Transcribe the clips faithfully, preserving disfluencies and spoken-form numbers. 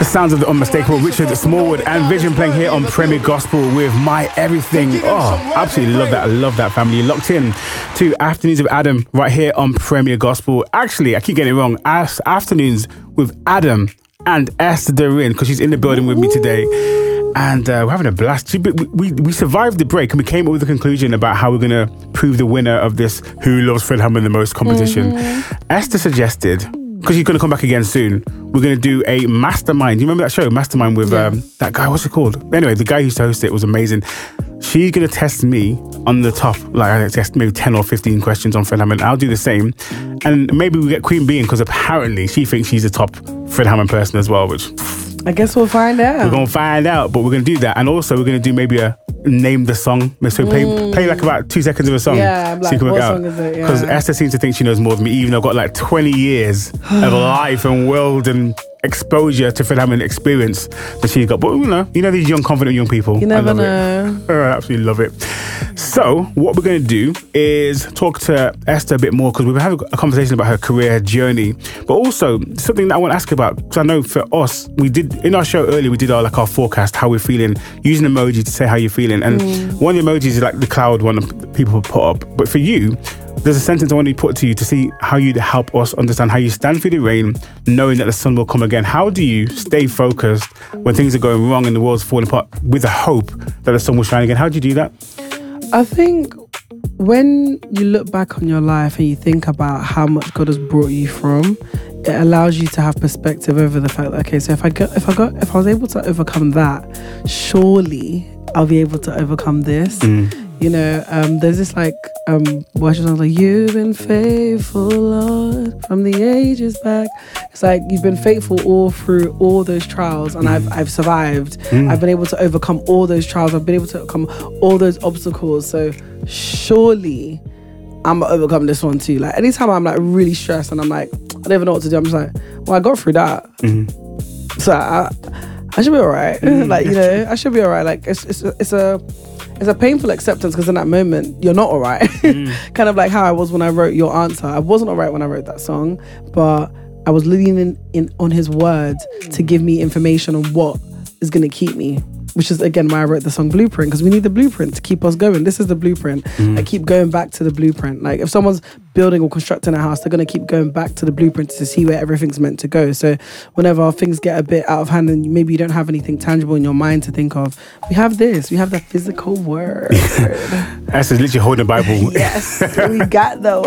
The sounds of the unmistakable Richard Smallwood and Vision playing here on Premier Gospel with My Everything. Oh, absolutely love that. I love that, family. You're locked in to Afternoons with Adam right here on Premier Gospel. Actually, I keep getting it wrong. As Afternoons with Adam and Esther Doreen, because she's in the building with me today. And uh, we're having a blast. We, we, we survived the break and we came up with a conclusion about how we're going to prove the winner of this Who Loves Fred Hammond the Most competition. Mm-hmm. Esther suggested, because she's going to come back again soon, we're going to do a mastermind. Do you remember that show, Mastermind, with yeah. um, that guy? What's it called? Anyway, the guy who used to host it was amazing. She's going to test me on the top, like I test maybe ten or fifteen questions on Fred Hammond. I'll do the same. And maybe we get Queen Bee because apparently she thinks she's the top Fred Hammond person as well, which... I guess we'll find out. We're going to find out, but we're going to do that. And also, we're going to do maybe a name the song. So play, mm. play like about two seconds of a song. Yeah, I'm like, so what song is it? Because yeah. Esther seems to think she knows more than me, even though I've got like twenty years of life and world and exposure to Fred Hammond experience that she's got. But you know, you know these young, confident young people. You never I love know. It. I absolutely love it. So what we're going to do is talk to Esther a bit more because we've been having a conversation about her career, her journey, but also something that I want to ask about. Because I know for us, we did in our show earlier, we did our like our forecast, how we're feeling, using emoji to say how you're feeling. And mm. one of the emojis is like the cloud one that people put up. But for you, there's a sentence I want to put to you to see how you'd help us understand how you stand through the rain, knowing that the sun will come again. How do you stay focused when things are going wrong and the world's falling apart with the hope that the sun will shine again? How do you do that? I think when you look back on your life and you think about how much God has brought you from, it allows you to have perspective over the fact that, okay, so if I got, if I got, if I was able to overcome that, surely I'll be able to overcome this. Mm. You know, um, there's this like um, worship song like, you've been faithful, Lord, from the ages back. It's like you've been faithful all through all those trials, and mm. I've I've survived. Mm. I've been able to overcome all those trials. I've been able to overcome all those obstacles. So surely I'm gonna overcome this one too. Like anytime I'm like really stressed and I'm like, I don't even know what to do, I'm just like, well, I got through that. Mm. So I, I should be all right. Mm, like, you know, I should be all right. Like it's it's it's a It's a painful acceptance because in that moment, you're not all right. Mm. Kind of like how I was when I wrote Your Answer. I wasn't all right when I wrote that song, but I was leaning in, in on his words to give me information on what is going to keep me, which is, again, why I wrote the song Blueprint, because we need the blueprint to keep us going. This is the blueprint. Mm. I keep going back to the blueprint. Like if someone's building or constructing a house, they're going to keep going back to the blueprint to see where everything's meant to go. So whenever things get a bit out of hand and maybe you don't have anything tangible in your mind to think of, we have this, we have the physical word. That's literally holding the Bible. Yes, we got the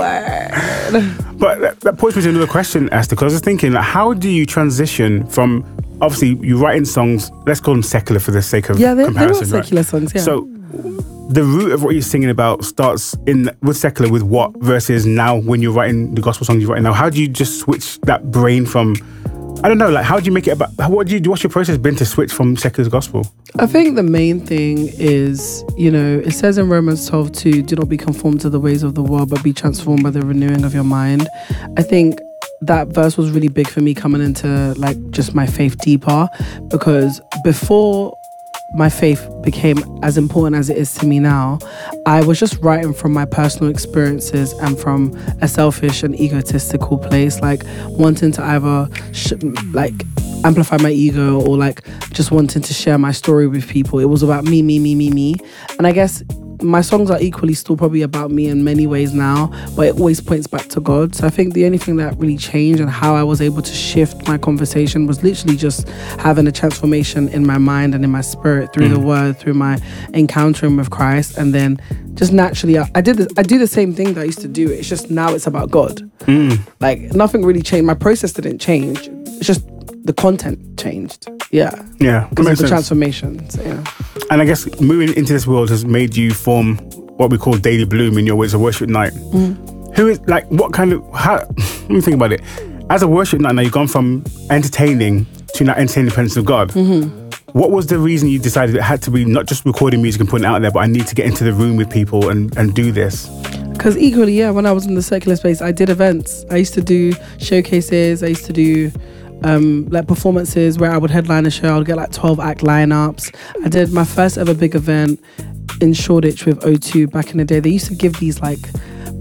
word. But that, that points me to another question, Esther, because I was thinking, like, how do you transition from, obviously, you writing songs, let's call them secular for the sake of yeah, they, comparison. Yeah, they were secular right? songs, yeah. So the root of what you're singing about starts in with secular with what versus now when you're writing the gospel songs you're writing now. How do you just switch that brain from, I don't know, like how do you make it about, what do you, what's your process been to switch from secular to gospel? I think the main thing is, you know, it says in Romans twelve two, do not be conformed to the ways of the world, but be transformed by the renewing of your mind. I think that verse was really big for me coming into like just my faith deeper, because before my faith became as important as it is to me now, I was just writing from my personal experiences and from a selfish and egotistical place, like wanting to either sh- like amplify my ego or like just wanting to share my story with people. It was about me, me, me, me, me. And I guess my songs are equally still probably about me in many ways now, but it always points back to God. So I think the only thing that really changed and how I was able to shift my conversation was literally just having a transformation in my mind and in my spirit through mm. the word, through my encountering with Christ. And then just naturally, I, I did this, I do the same thing that I used to do. It's just now it's about God. Mm. Like nothing really changed. My process didn't change. It's just the content changed. Yeah. Yeah. Because of the sense. transformation. So, yeah. And I guess moving into this world has made you form what we call Daily Bloom in your words of worship night. Mm. Who is, like, what kind of, how, let me think about it. As a worship night now, you've gone from entertaining to now entertaining the presence of God. Mm-hmm. What was the reason you decided it had to be not just recording music and putting it out there, but I need to get into the room with people and, and do this? Because equally, yeah, when I was in the secular space, I did events. I used to do showcases. I used to do Um, like performances where I would headline a show. I would get like twelve act lineups. I did my first ever big event in Shoreditch with O two back in the day. They used to give these like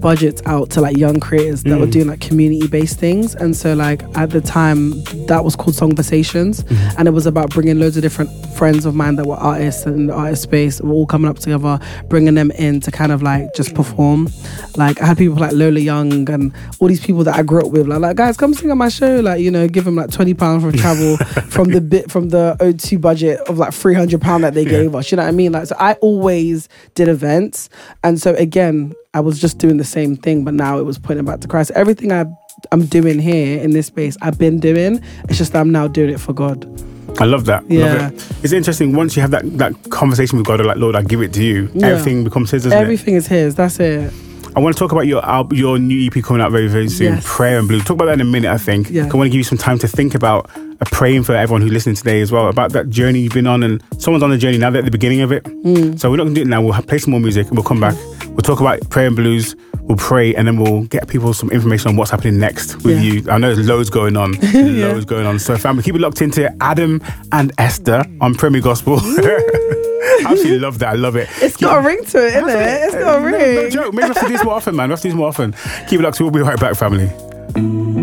budgets out to like young creators that mm. were doing like community based things. And so like at the time that was called Songversations, mm. and it was about bringing loads of different friends of mine that were artists and in the artist space. We're all coming up together, bringing them in to kind of like just perform. Like I had people like Lola Young and all these people that I grew up with, like, like guys, come sing on my show, like, you know, give them like twenty pounds for travel from the bit from the O two budget of like three hundred pounds that they yeah. gave us, you know what I mean? Like, so I always did events, and so again I was just doing the same thing, but now it was pointing back to Christ. Everything I I'm doing here in this space I've been doing, it's just that I'm now doing it for God. I love that. Yeah. Love it. It's interesting, once you have that, that conversation with God, like, Lord, I give it to you, yeah. everything becomes his, doesn't everything it? is his, that's it. I want to talk about your uh, your new E P coming out very, very soon, yes. Prayer and Blues. Talk about that in a minute, I think. Yeah. I want to give you some time to think about uh, praying for everyone who's listening today as well, about that journey you've been on, and someone's on the journey now, they're at the beginning of it. Mm. So we're not going to do it now. We'll have, play some more music and we'll come back. We'll talk about Prayer and Blues, we'll pray, and then we'll get people some information on what's happening next with yeah. you. I know there's loads going on. yeah. Loads going on. So family, keep it locked into Adam and Esther on Premier Gospel. I absolutely love that. I love it. It's got a ring to it, isn't it? It's got a ring. No, no joke. Maybe we have to do this more often, man. We have to do this more often. Keep it locked. We'll be right back, family.